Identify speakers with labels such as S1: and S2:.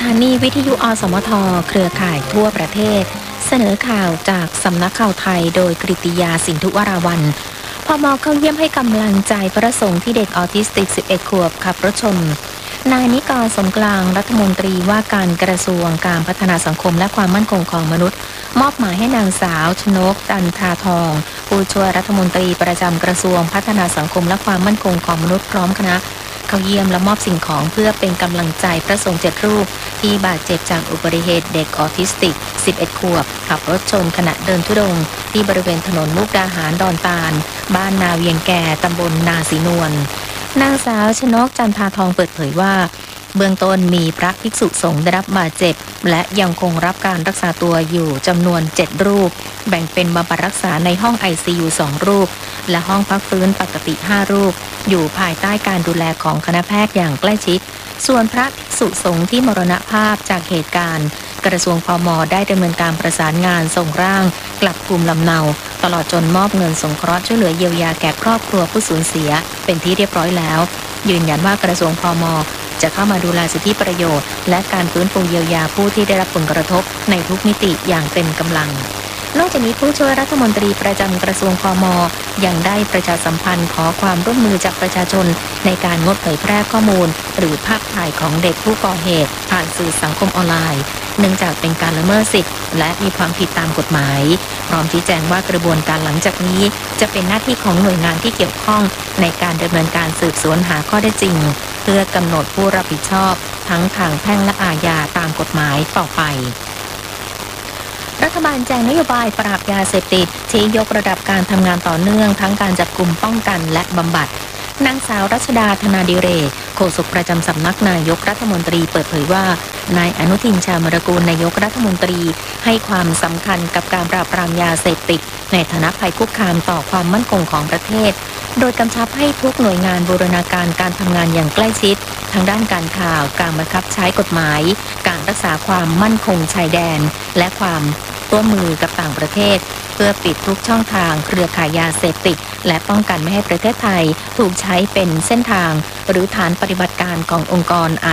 S1: ถานีวิทยุอสมทเครือข่ายทั่วประเทศเสนอข่าวจากสำนักข่าวไทยโดยกฤติยาสินธุวราวัลย์พม.เข้าเยี่ยมให้กำลังใจพระสงฆ์ที่เด็กออทิสติก 11 ขวบขับรถชนนายนิกร สมกลางรัฐมนตรีว่าการกระทรวงการพัฒนาสังคมและความมั่นคงของมนุษย์มอบหมายให้นางสาวชนกจันทราทองผู้ช่วยรัฐมนตรีประจำกระทรวงพัฒนาสังคมและความมั่นคงของมนุษย์พร้อมคณะเข้าเยี่ยมและมอบสิ่งของเพื่อเป็นกำลังใจพระสงฆ์7 รูปที่บาดเจ็บจากอุบัติเหตุเด็กออทิสติก 11 ขวบขับรถชนขณะเดินธุดงค์ที่บริเวณถนนมุกดาหารดอนตาลบ้านนาเวียงแก่ตำบลนาศรีนวลนางสาวชนกจันทราทองเปิดเผยว่าเบื้องต้นมีพระภิกษุสงฆ์ได้รับบาดเจ็บและยังคงรับการรักษาตัวอยู่จำนวน7 รูปแบ่งเป็นบำบัดรักษาในห้อง ICU 2 รูปและห้องพักฟื้นปกติ5 รูปอยู่ภายใต้การดูแลของคณะแพทย์อย่างใกล้ชิดส่วนพระภิกษุสงฆ์ที่มรณภาพจากเหตุการณ์กระทรวงพม.ได้ดำเนินการประสานงานส่งร่างกลับภูมิลำเนาตลอดจนมอบเงินสงเคราะห์ช่วยเหลือเยียวยาแก่ครอบครัวผู้สูญเสียเป็นที่เรียบร้อยแล้วยืนยันว่ากระทรวงพม.จะเข้ามาดูแลสิทธิประโยชน์และการฟื้นฟูเยียวยาผู้ที่ได้รับผลกระทบในทุกมิติอย่างเต็มกำลังนอกจากนี้ผู้ช่วยรัฐมนตรีประจำกระทรวงพม.ยังได้ประชาสัมพันธ์ขอความร่วมมือจากประชาชนในการงดเผยแพร่ข้อมูลหรือภาพถ่ายของเด็กผู้ก่อเหตุผ่านสื่อสังคมออนไลน์เนื่องจากเป็นการละเมิดสิทธิและมีความผิดตามกฎหมายพร้อมชี้แจงว่ากระบวนการหลังจากนี้จะเป็นหน้าที่ของหน่วยงานที่เกี่ยวข้องในการดำเนินการสืบสวนหาข้อเท็จจริงเพื่อกำหนดผู้รับผิดชอบทั้งทางแพ่งและอาญาตามกฎหมายต่อไปรัฐบาลแจงนโยบายปราบยาเสพติดที่ยกระดับการทำงานต่อเนื่องทั้งการจับกุมป้องกันและบำบัดนางสาวรัชดาธนาดิเรกโฆษกประจำสำนักนายกรัฐมนตรีเปิดเผยว่านายอนุทินชาญวิรากูลนายกรัฐมนตรีให้ความสำคัญกับการปราบปรามยาเสพติดในฐานะภัยคุกคามต่อความมั่นคงของประเทศโดยกำชับให้ทุกหน่วยงานบูรณาการการทำงานอย่างใกล้ชิดทางด้านการข่าวการบังคับใช้กฎหมายการรักษาความมั่นคงชายแดนและความร่วมมือกับต่างประเทศเพื่อปิดทุกช่องทางเครือข่ายยาเสพติดและป้องกันไม่ให้ประเทศไทยถูกใช้เป็นเส้นทางหรือฐานปฏิบัติการขององค์กร